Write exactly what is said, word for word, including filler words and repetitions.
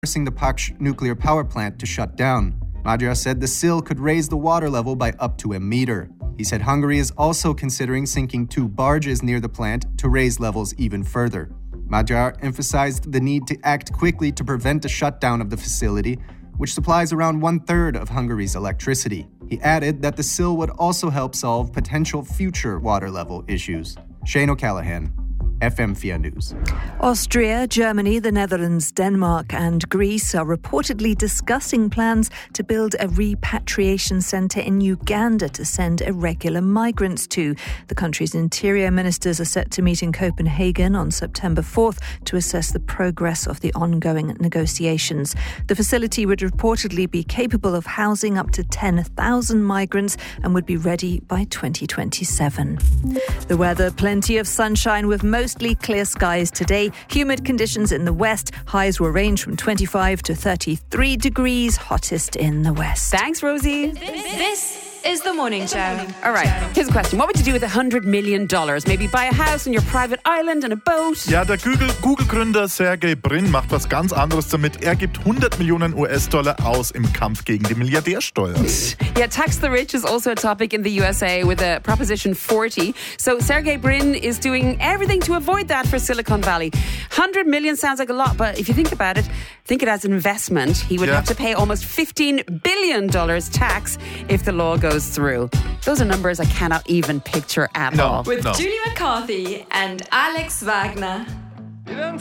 forcing the Paksh nuclear power plant to shut down. Magyar said the sill could raise the water level by up to a meter. He said Hungary is also considering sinking two barges near the plant to raise levels even further. Magyar emphasized the need to act quickly to prevent a shutdown of the facility, which supplies around one-third of Hungary's electricity. He added that the sill would also help solve potential future water level issues. Shane O'Callaghan, F M four News. Austria, Germany, the Netherlands, Denmark and Greece are reportedly discussing plans to build a repatriation centre in Uganda to send irregular migrants to. The country's interior ministers are set to meet in Copenhagen on September fourth to assess the progress of the ongoing negotiations. The facility would reportedly be capable of housing up to ten thousand migrants and would be ready by twenty twenty-seven. The weather, plenty of sunshine with most Mostly clear skies today. Humid conditions in the west. Highs will range from twenty-five to thirty-three degrees, hottest in the west. Thanks, Rosie. This is the morning show. All right, here's a question. What would you do with one hundred million dollars? Maybe buy a house on your private island and a boat? Ja, der Google- Google-Gründer Sergey Brin macht was ganz anderes damit. Er gibt hundert Millionen U S-Dollar aus im Kampf gegen die Milliardärsteuer. Yeah, tax the rich is also a topic in the U S A with a Proposition forty. So Sergey Brin is doing everything to avoid that for Silicon Valley. one hundred million sounds like a lot, but if you think about it, think it as an investment. He would Yeah. have to pay almost fifteen billion dollars tax if the law goes through. Those are numbers I cannot even picture at No. all. With No. Julie McCarthy and Alex Wagner.